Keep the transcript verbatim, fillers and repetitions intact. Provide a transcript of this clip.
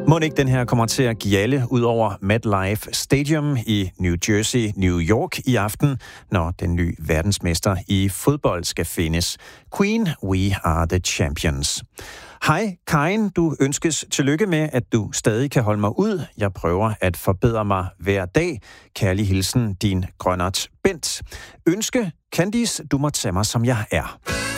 Må ikke den her kommer til at gjalde ud over MetLife Stadium i New Jersey, New York i aften, når den nye verdensmester i fodbold skal findes. Queen, we are the champions. Hej, Karin. Du ønskes tillykke med, at du stadig kan holde mig ud. Jeg prøver at forbedre mig hver dag. Kærlig hilsen, din grønnert Bent. Ønske, Candice, du må tage mig, som jeg er.